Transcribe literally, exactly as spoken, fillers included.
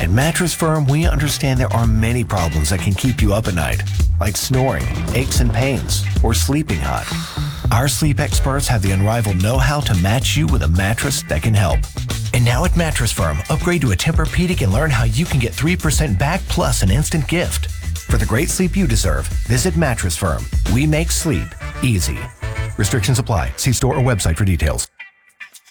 At Mattress Firm, we understand there are many problems that can keep you up at night, like snoring, aches and pains, or sleeping hot. Our sleep experts have the unrivaled know-how to match you with a mattress that can help. And now at Mattress Firm, upgrade to a Tempur-Pedic and learn how you can get three percent back plus an instant gift. For the great sleep you deserve, visit Mattress Firm. We make sleep easy. Restrictions apply. See store or website for details.